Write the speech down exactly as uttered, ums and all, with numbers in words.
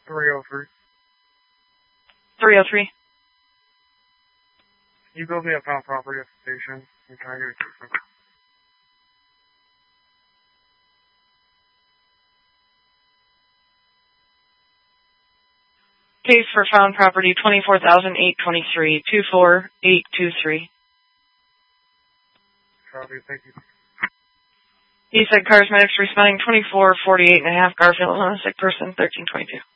three oh three. three oh three. You go be at found property at the station and can I get a case number? Case for found property twenty-four thousand eight hundred twenty-three, two four eight two three. Copy, thank you. He said cars medics responding twenty-four forty-eight and a half Garfield, Illinois, sick person thirteen twenty-two.